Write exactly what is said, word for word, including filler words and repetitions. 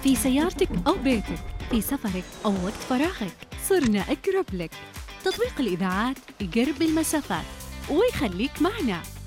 في سيارتك أو بيتك، في سفرك أو وقت فراغك، صرنا أقرب لك. تطبيق الإذاعات يقرب المسافات ويخليك معنا.